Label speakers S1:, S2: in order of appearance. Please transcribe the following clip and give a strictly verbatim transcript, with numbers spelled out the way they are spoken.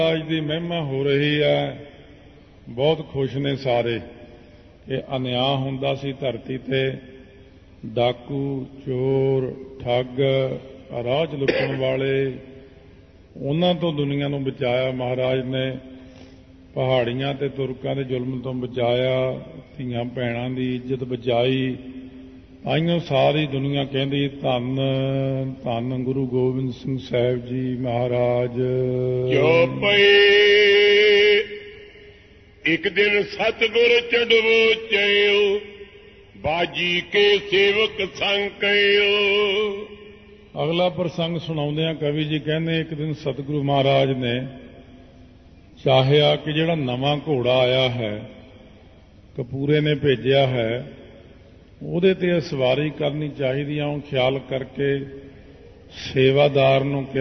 S1: आज की महिमा हो रही है। बहुत खुश ने सारे कि अन्याय हुंदा सी धरती ते, डाकू चोर ठग राज लुटण वाले उन्हां तो दुनिया नूं बचाया महाराज ने। पहाड़ियां ते तुरकां दे जुल्म तो बचाया, धीआं भैणां दी इज्जत बचाई। आइयों सारी दुनिया कहती धन धन गुरु गोबिंद सिंह साहब जी महाराज।
S2: जो पई एक दिन सतगुर चढ़वो चयो, बाजी के सेवक संग कयो।
S1: अगला प्रसंग सुनाउंदे कवि जी कहने एक दिन सतगुरु महाराज ने चाहिया कि जिहड़ा नवां घोड़ा आया है कपूरे ने भेजिया है ਉਹਦੇ ਤੇ ਸਵਾਰੀ ਕਰਨੀ ਚਾਹੀਦੀ ਆ। ਉਹ ਖਿਆਲ ਕਰਕੇ ਸੇਵਾਦਾਰ ਨੂੰ ਕਿਹਾ